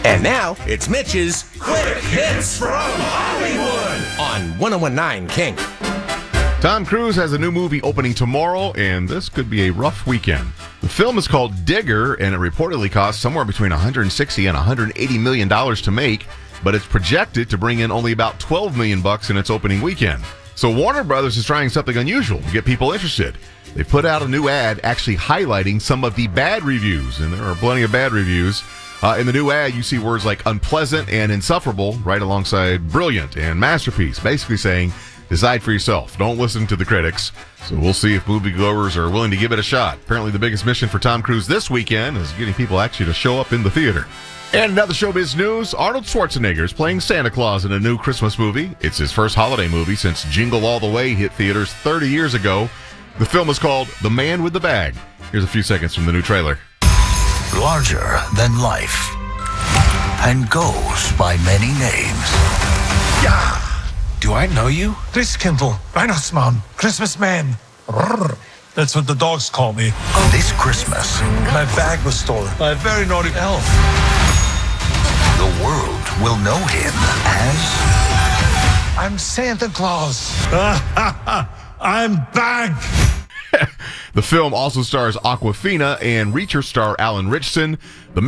And now, it's Mitch's Quick Hits from Hollywood on 101.9 King. Tom Cruise has a new movie opening tomorrow, and this could be a rough weekend. The film is called Digger, and it reportedly cost somewhere between $160 and $180 million to make, but it's projected to bring in only about $12 million in its opening weekend. So Warner Brothers is trying something unusual to get people interested. They put out a new ad actually highlighting some of the bad reviews, and there are plenty of bad reviews. In the new ad, you see words like unpleasant and insufferable right alongside brilliant and masterpiece, basically saying, decide for yourself. Don't listen to the critics. So we'll see if moviegoers are willing to give it a shot. Apparently the biggest mission for Tom Cruise this weekend is getting people actually to show up in the theater. And another showbiz news, Arnold Schwarzenegger is playing Santa Claus in a new Christmas movie. It's his first holiday movie since Jingle All the Way hit theaters 30 years ago. The film is called The Man with the Bag. Here's a few seconds from the new trailer. Larger than life and goes by many names. Yeah. Do I know you? Christkindl, Weihnachtsmann, Christmas man. That's what the dogs call me. This Christmas, My bag was stolen by a very naughty elf. the world will know him as I'm Santa Claus. I'm back. The film also stars Awkwafina and Reacher star Alan Ritchson. The